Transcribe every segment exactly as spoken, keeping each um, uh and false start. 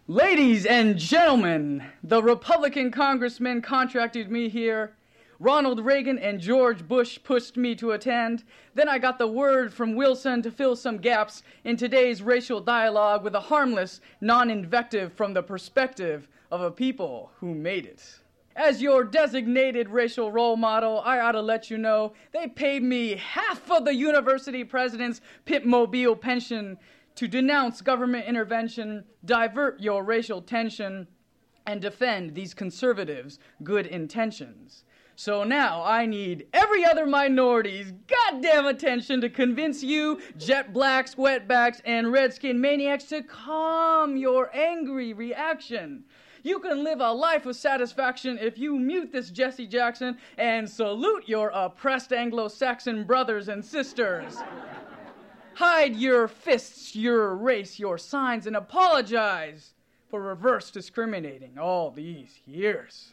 Ladies and gentlemen, the Republican congressman contracted me here. Ronald Reagan and George Bush pushed me to attend. Then I got the word from Wilson to fill some gaps in today's racial dialogue with a harmless, non-invective from the perspective of a people who made it. As your designated racial role model, I ought to let you know they paid me half of the university president's Pip-Mobile pension to denounce government intervention, divert your racial tension, and defend these conservatives' good intentions. So now I need every other minority's goddamn attention to convince you jet blacks, wetbacks, and redskin maniacs to calm your angry reaction. You can live a life of satisfaction if you mute this Jesse Jackson and salute your oppressed Anglo-Saxon brothers and sisters. Hide your fists, your race, your signs, and apologize for reverse discriminating all these years.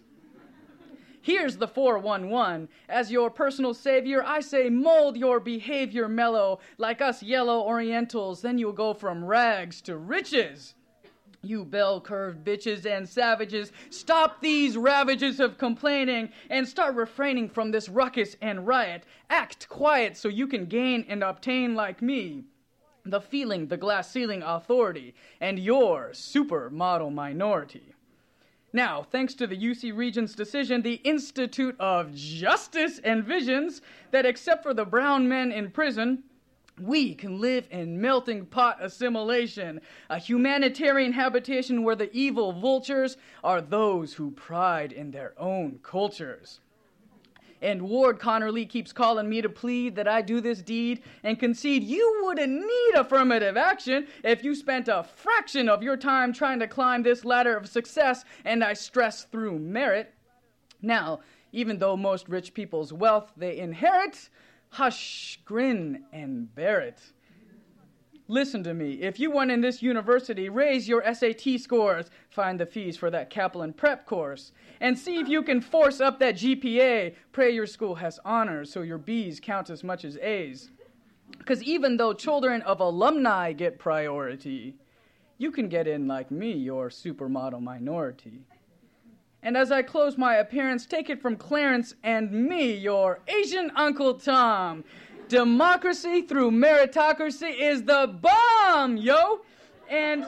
Here's the four one one. As your personal savior, I say mold your behavior mellow like us yellow Orientals. Then you'll go from rags to riches. You bell-curved bitches and savages, stop these ravages of complaining and start refraining from this ruckus and riot. Act quiet so you can gain and obtain like me the feeling, the glass ceiling authority, and your supermodel minority. Now, thanks to the U C Regent's decision, the Institute of Justice envisions that except for the brown men in prison, we can live in melting pot assimilation, a humanitarian habitation where the evil vultures are those who pride in their own cultures. And Ward Connerly keeps calling me to plead that I do this deed and concede you wouldn't need affirmative action if you spent a fraction of your time trying to climb this ladder of success, and I stress through merit. Now, even though most rich people's wealth they inherit, hush, grin, and bear it. Listen to me. If you want in this university, raise your S A T scores, find the fees for that Kaplan prep course, and see if you can force up that G P A. Pray your school has honors so your B's count as much as A's. Because even though children of alumni get priority, you can get in like me, your supermodel minority. And as I close my appearance, take it from Clarence and me, your Asian Uncle Tom. Democracy through meritocracy is the bomb, yo! And,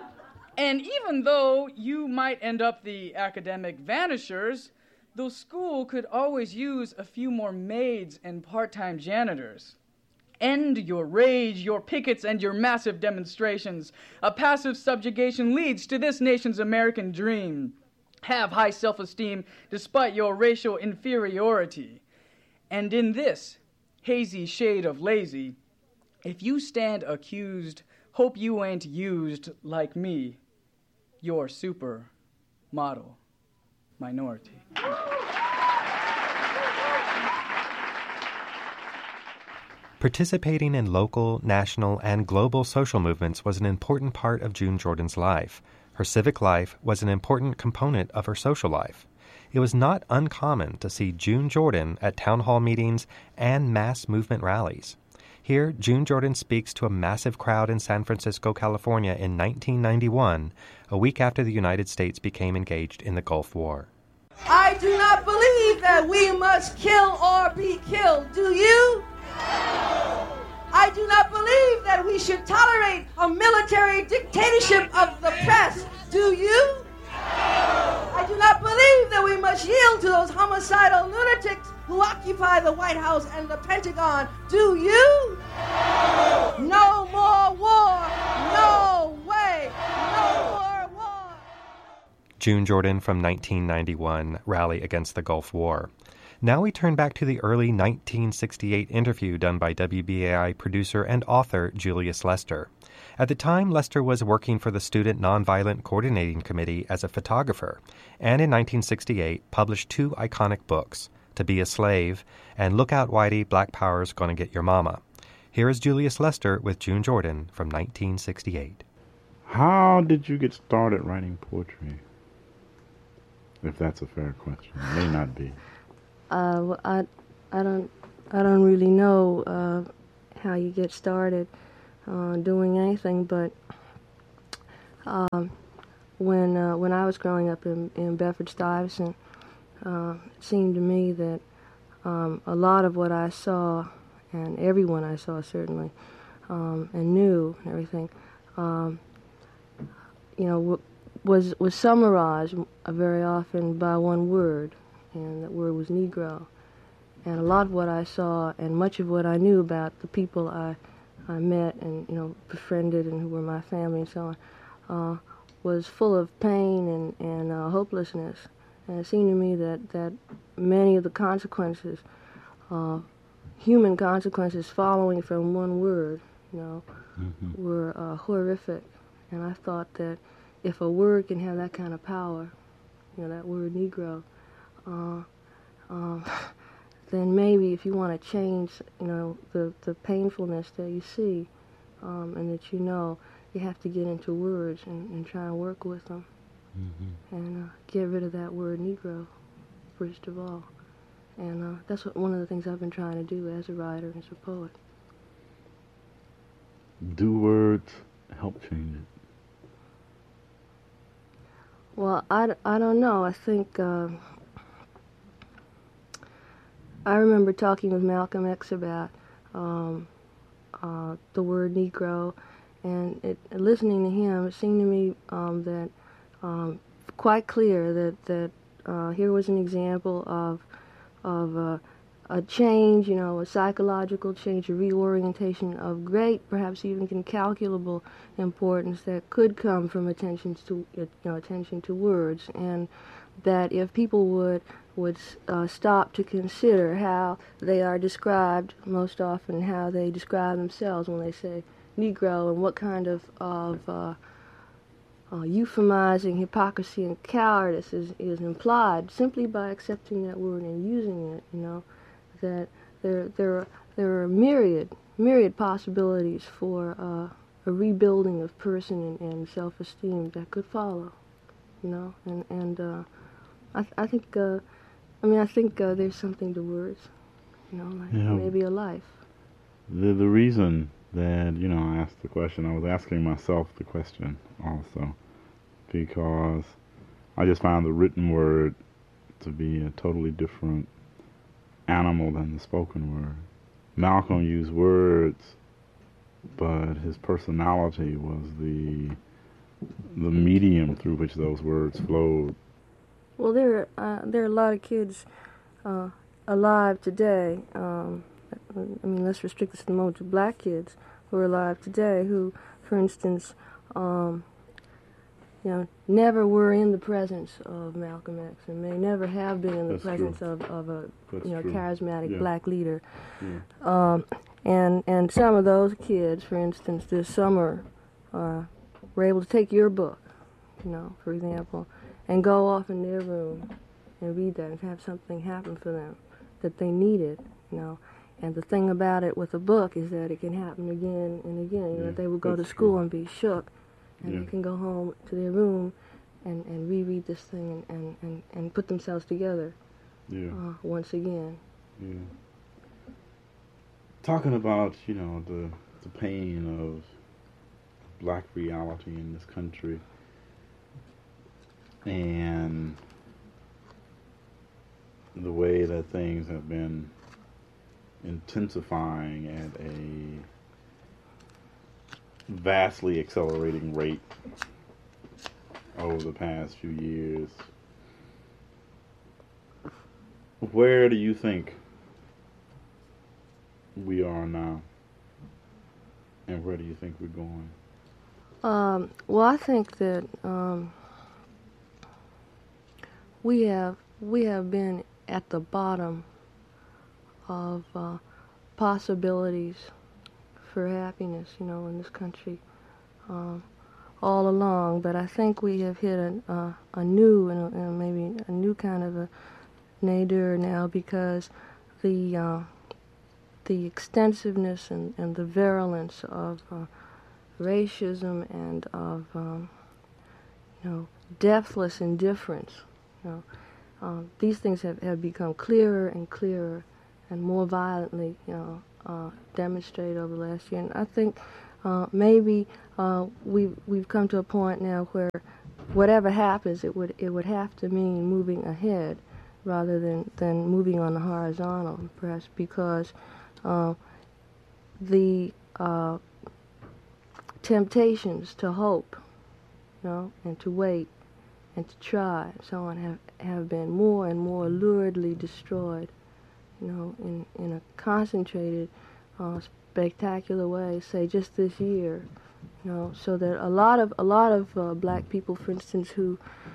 and even though you might end up the academic vanishers, the school could always use a few more maids and part-time janitors. End your rage, your pickets, and your massive demonstrations. A passive subjugation leads to this nation's American dream. Have high self-esteem despite your racial inferiority. And in this hazy shade of lazy, if you stand accused, hope you ain't used like me, your super model minority. Participating in local, national, and global social movements was an important part of June Jordan's life. Her civic life was an important component of her social life. It was not uncommon to see June Jordan at town hall meetings and mass movement rallies. Here, June Jordan speaks to a massive crowd in San Francisco, California in nineteen ninety-one, a week after the United States became engaged in the Gulf War. I do not believe that we must kill or be killed. Do you? I do not believe that we should tolerate a military dictatorship of the press. Do you? I do not believe that we must yield to those homicidal lunatics who occupy the White House and the Pentagon. Do you? No more war. No way. No more war. June Jordan from nineteen ninety-one, Rally Against the Gulf War. Now we turn back to the early nineteen sixty-eight interview done by W B A I producer and author Julius Lester. At the time, Lester was working for the Student Nonviolent Coordinating Committee as a photographer, and in nineteen sixty-eight published two iconic books, To Be a Slave and Look Out Whitey, Black Power's Gonna Get Your Mama. Here is Julius Lester with June Jordan from nineteen sixty-eight. How did you get started writing poetry? If that's a fair question. It may not be. Uh, well, I, I don't, I don't really know uh, how you get started uh, doing anything, but um, when uh, when I was growing up in, in Bedford-Stuyvesant, uh, it seemed to me that um, a lot of what I saw, and everyone I saw certainly, um, and knew and everything, um, you know, w- was was summarized very often by one word, and that word was Negro. And a lot of what I saw, and much of what I knew about the people I I met and, you know, befriended and who were my family and so on, uh, was full of pain and, and uh, hopelessness. And it seemed to me that, that many of the consequences, uh, human consequences following from one word, you know, mm-hmm. were uh, horrific. And I thought that if a word can have that kind of power, you know, that word Negro, uh, um, then maybe if you want to change, you know, the, the painfulness that you see um, and that you know, you have to get into words and, and try and work with them. Mm-hmm. And uh, get rid of that word Negro, first of all. And uh, that's what, one of the things I've been trying to do as a writer, as a poet. Do words help change it? Well, I, I don't know. I think... Uh, I remember talking with Malcolm X about um, uh, the word Negro, and it, listening to him, it seemed to me um, that um, quite clear that that uh, here was an example of of uh, a change, you know, a psychological change, a reorientation of great, perhaps even incalculable importance that could come from attention to you know attention to words, and that if people would would uh, stop to consider how they are described most often, how they describe themselves when they say Negro, and what kind of, of uh, uh, euphemizing hypocrisy and cowardice is, is implied simply by accepting that word and using it, you know, that there, there, are, there are myriad, myriad possibilities for uh, a rebuilding of person and, and self-esteem that could follow, you know, and, and uh, I, th- I think... Uh, I mean, I think uh, there's something to words, you know, like yeah. maybe a life. The the reason that, you know, I asked the question, I was asking myself the question also, because I just found the written word to be a totally different animal than the spoken word. Malcolm used words, but his personality was the the medium through which those words flowed. Well, there, uh, there are a lot of kids uh, alive today. Um, I mean, let's restrict this to the moment to black kids who are alive today who, for instance, um, you know, never were in the presence of Malcolm X and may never have been in the That's presence of, of a That's you know true. charismatic yeah. black leader. Yeah. Um, and and some of those kids, for instance, this summer, uh, were able to take your book, you know, for example, and go off in their room and read that and have something happen for them that they needed, you know. And the thing about it with a book is that it can happen again and again. You know, yeah, they will go to school true. and be shook, and yeah. they can go home to their room and, and reread this thing and, and, and, and put themselves together yeah. uh, once again. Yeah. Talking about, you know, the the pain of black reality in this country, and the way that things have been intensifying at a vastly accelerating rate over the past few years. Where do you think we are now? And where do you think we're going? Um, well, I think that um, we have we have been at the bottom of uh, possibilities for happiness, you know, in this country um, all along. But I think we have hit a, uh, a new and, and maybe a new kind of a nadir now, because the uh, the extensiveness and, and the virulence of uh, racism and of um, you know depthless indifference, you know, um, these things have, have become clearer and clearer and more violently, you know, uh, demonstrated over the last year. And I think uh, maybe uh, we've we've come to a point now where whatever happens, it would it would have to mean moving ahead rather than, than moving on the horizontal, perhaps because uh, the uh, temptations to hope, you know, and to wait and to try and so on have, have been more and more luridly destroyed, you know, in, in a concentrated, uh, spectacular way, say just this year, you know, so that a lot of a lot of uh, black people, for instance, who,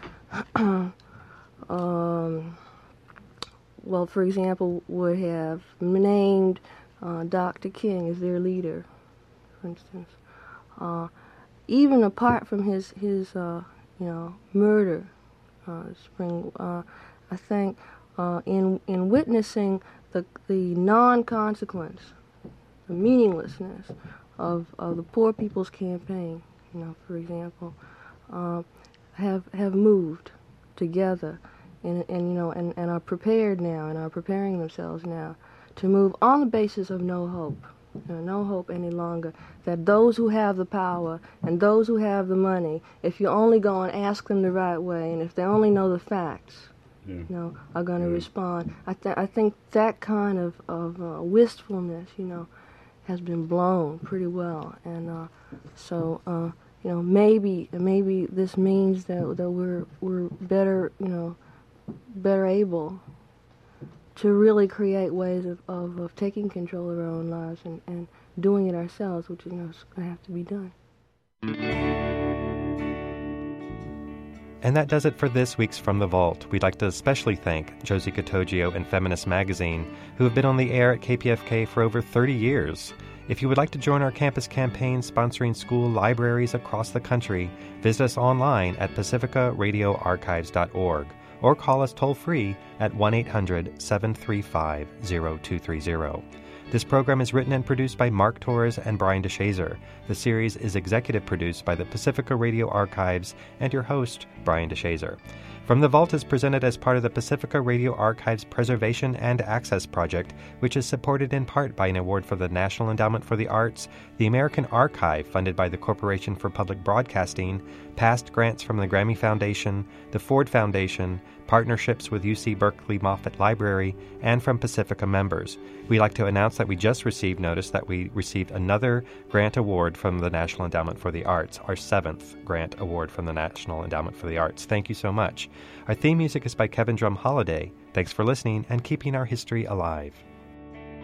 um, well, for example, would have named uh, Doctor King as their leader, for instance, uh, even apart from his his uh, you know murder, uh, spring, uh, I think uh, in in witnessing the the non-consequence, the meaninglessness of, of the Poor People's Campaign, you know, for example, uh, have have moved together, and, and you know, and, and are prepared now, and are preparing themselves now to move on the basis of no hope, you know, no hope any longer. That those who have the power and those who have the money, if you only go and ask them the right way, and if they only know the facts, yeah. you know, are going to yeah. respond. I th- I think that kind of of uh, wistfulness, you know, has been blown pretty well, and uh, so uh, you know maybe maybe this means that that we're we're better you know better able to really create ways of, of, of taking control of our own lives and, and doing it ourselves, which you know is going to have to be done. And that does it for this week's From the Vault. We'd like to especially thank Josie Catoggio and Feminist Magazine, who have been on the air at K P F K for over thirty years. If you would like to join our campus campaign sponsoring school libraries across the country, visit us online at pacifica radio archives dot org or call us toll-free at one eight hundred seven three five zero two three zero. This program is written and produced by Mark Torres and Brian DeShazer. The series is executive produced by the Pacifica Radio Archives and your host, Brian DeShazer. From the Vault is presented as part of the Pacifica Radio Archives Preservation and Access Project, which is supported in part by an award for the National Endowment for the Arts, the American Archive, funded by the Corporation for Public Broadcasting, past grants from the Grammy Foundation, the Ford Foundation, partnerships with U C Berkeley Moffitt Library, and from Pacifica members. We'd like to announce that we just received notice that we received another grant award from the National Endowment for the Arts, our seventh grant award from the National Endowment for the Arts. Thank you so much. Our theme music is by Kevin Drum Holiday. Thanks for listening and keeping our history alive.